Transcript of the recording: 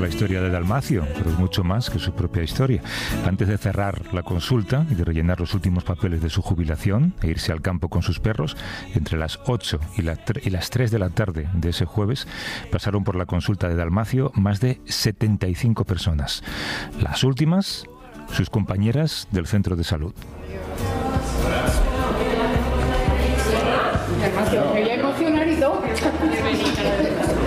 la historia de Dalmacio, pero es mucho más que su propia historia. Antes de cerrar la consulta y de rellenar los últimos papeles de su jubilación e irse al campo con sus perros, entre las 8 y las 3 de la tarde de ese jueves, pasaron por la consulta de Dalmacio más de 75 personas. Las últimas, sus compañeras del centro de salud. Me voy a emocionar y todo.